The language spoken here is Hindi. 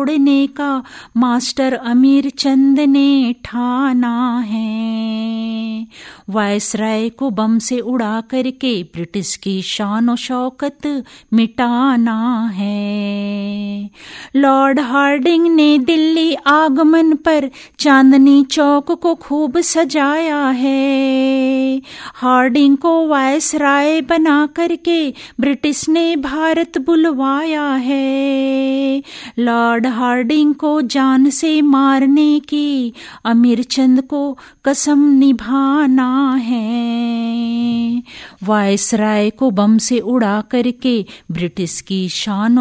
तोड़ने का मास्टर अमीर चंद ने ठाना है। वायसराय को बम से उड़ा करके ब्रिटिश की शान और शौकत मिटाना है। लॉर्ड हार्डिंग ने दिल्ली आगमन पर चांदनी चौक को खूब सजाया है। हार्डिंग को वायसराय बना करके ब्रिटिश ने भारत बुलवाया है। लॉर्ड हार्डिंग को जान से मारने की अमीर चंद को कसम निभाना है। वायसराय को बम से उड़ा करके ब्रिटिश की शान